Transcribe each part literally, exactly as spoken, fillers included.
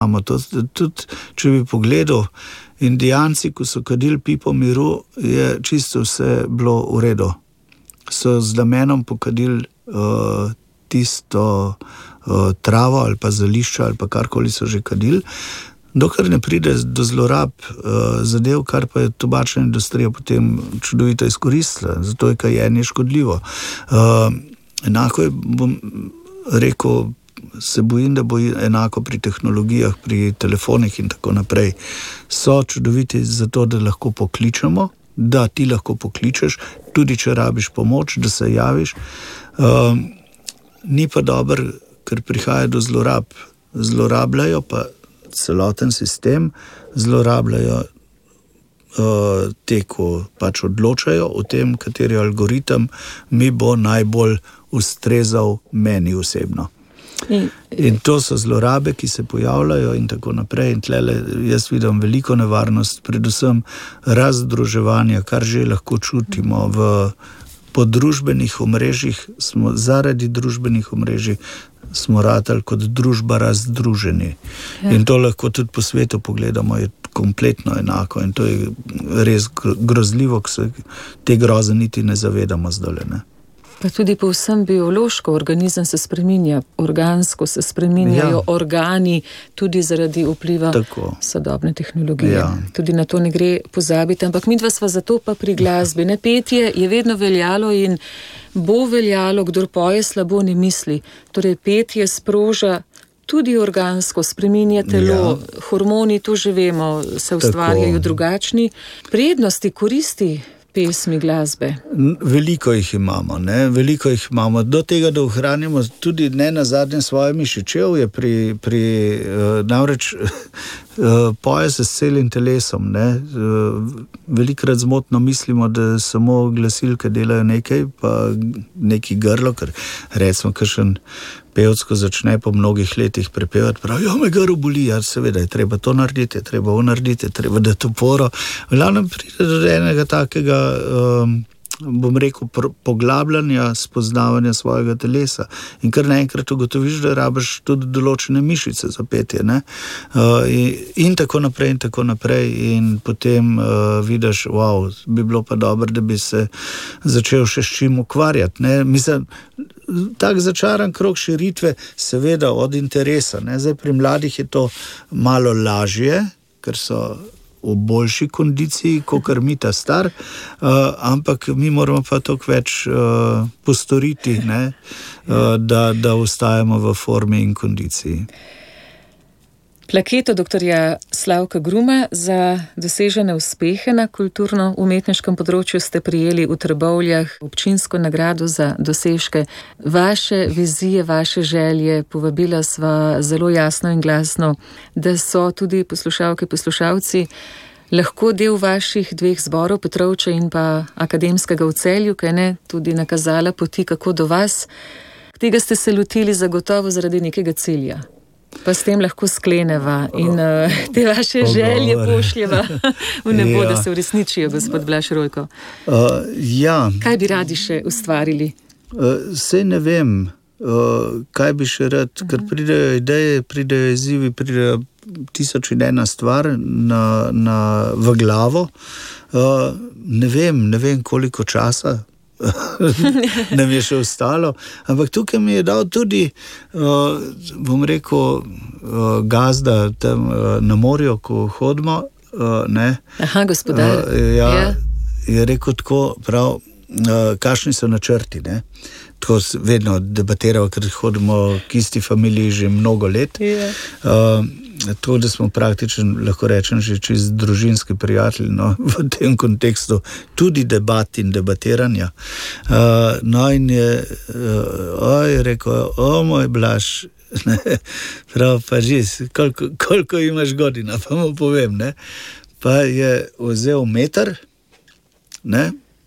imamo. To, tudi, če bi pogledal, Indijanci, ko so kadili pipo miru, je čisto vse bilo v redu. So z namenom pokadili uh, tisto uh, travo ali pa zališča ali pa karkoli so že kadili, dokler ne pride do zlorab uh, zadev, kar pa je tobačna industrija potem čudovito izkoristila, zato je kajenje škodljivo. Uh, enako je, bom rekel, se bojim, da bo enako pri tehnologijah, pri telefonih in tako naprej. So čudoviti zato, da lahko pokličemo, da ti lahko pokličeš, tudi če rabiš pomoč, da se javiš. Uh, ni pa dobro, ker prihaja do zlorab. Zlorabljajo pa celoten sistem, zlorabljajo uh, te, ko pač odločajo o tem, kateri algoritem mi bo najbolj ustrezal meni osebno. In, in to so zlorabe, ki se pojavljajo in tako naprej. In tlele jaz vidim veliko nevarnost, predvsem razdruževanja, kar že lahko čutimo v po družbenih omrežjih, smo zaradi družbenih omrežij smo ratali kot družba razdruženi. Ja. In to lahko tudi po svetu pogledamo, je kompletno enako in to je res grozljivo, ko se te groze niti ne zavedamo zdole, ne. Pa tudi povsem biološko, organizem se spreminja, organsko se spreminjajo ja. organi, tudi zaradi vpliva Tako. sodobne tehnologije. Ja. Tudi na to ne gre pozabiti, ampak midva sva zato pa pri glasbi. Ne, petje je vedno veljalo in bo veljalo, kdor poje slabo ne misli. Torej petje sproža tudi organsko, spreminja telo, ja. hormoni, to že vemo, se ustvarjajo Tako. drugačni. Prednosti, koristi pesmi, glasbe. Veliko jih imamo, ne? Veliko jih imamo. Do tega, da ohranjamo tudi ne nazadnje svoje mišičevje pri, pri uh, namreč uh, poje se s celim telesom, ne? Uh, velikrat zmotno mislimo, da samo glasilke delajo nekaj, pa neki grlo, ker recimo kakšen pevec, ko začne po mnogih letih prepevati, pravi, jo me grlo boli, ja, seveda je treba to narediti, je treba ovo narediti, je treba dati oporo. V glavnem pride do enega takega, um, bom rekel, poglabljanja, spoznavanja svojega telesa. In kar naenkrat ugotoviš, da rabiš tudi določene mišice za petje, ne? Uh, in, in tako naprej, in tako naprej. In potem uh, vidiš, wow, bi bilo pa dobro, da bi se začel še s čim ukvarjati, ne? Mislim, tak začaran krog širitve, seveda od interesa, ne? Zdaj pri mladih je to malo lažje, ker so v boljši kondiciji, kakor mi ta star, uh, ampak mi moramo pa toliko več uh, postoriti, ne? uh, da, da ostajamo v formi in kondiciji. Plaketo doktorja Slavka Gruma za dosežene uspehe na kulturno-umetniškem področju ste prijeli v Trbovljah občinsko nagrado za dosežke. Vaše vizije, vaše želje povabila sva zelo jasno in glasno, da so tudi poslušalke, poslušalci lahko del vaših dveh zborov, Petrovče in pa Akademskega v Celju, kaj ne, tudi nakazala poti, kako do vas. Tega ste se lotili zagotovo zaradi nekega cilja. Pa s tem lahko skleneva in uh, te vaše Pogovor. želje pošljeva v nebo, ja. da se uresničijo, gospod Blaž Rolko. Uh, ja. Kaj bi radi še ustvarili? Uh, sej ne vem, uh, kaj bi še rad, uh-huh. ker pridejo ideje, pridejo izzivi, pridejo tisoč in ena stvar na, na, v glavo. Uh, ne vem, ne vem koliko časa nam je še ostalo, ampak tukaj mi je dal tudi, uh, bom rekel, uh, gazda tam uh, na morju, ko hodimo, uh, ne. Aha, gospodar. Uh, ja, ja. Je rekel tako, prav, uh, kakšni so načrti, ne. Tako vedno debatiramo, ker hodimo k isti familiji že mnogo let. Yeah. Uh, to, da smo praktično, lahko rečem, že čist družinski prijatelji, no, v tem kontekstu tudi debat in debatiranja. Uh, no in je, uh, oj, rekel, o moj Blaž, ne, prav pa žiz, koliko, koliko imaš godina, pa mu povem, ne. Pa je vzel meter, ne,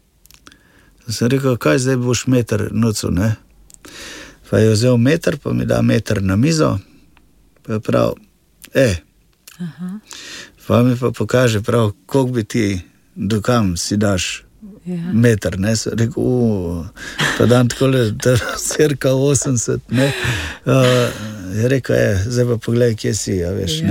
sem rekel, kaj zdaj boš meter nucu, ne. Pa je vzel meter, pa mi da meter na mizo, pa je prav, e, Aha. pa mi pa pokaže prav, koliko bi ti, dokam si daš ja. meter, ne, sem rekel, uuu, pa dan takole, cirka osemdeset, ne, uh, je rekel, e, zdaj pa pogledaj, kje si, ja, veš, ja. ne.